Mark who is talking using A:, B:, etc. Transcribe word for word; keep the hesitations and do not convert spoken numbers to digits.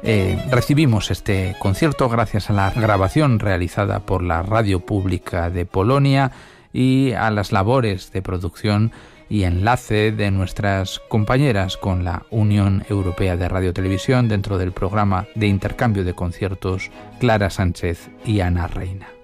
A: Eh, recibimos este concierto gracias a la grabación realizada por la Radio Pública de Polonia y a las labores de producción y enlace de nuestras compañeras con la Unión Europea de Radio-Televisión dentro del programa de intercambio de conciertos Clara Sánchez y Ana Reina.